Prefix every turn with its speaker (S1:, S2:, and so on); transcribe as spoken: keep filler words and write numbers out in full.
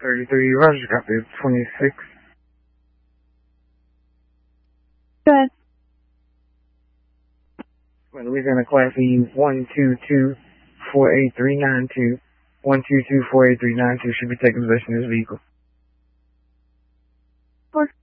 S1: thirty-three, Roger, copy, twenty-six.
S2: Go ahead.
S1: Louisiana Class E one two two four eight three nine two. one two two four eight three nine two should be taking possession of this vehicle.
S2: Four.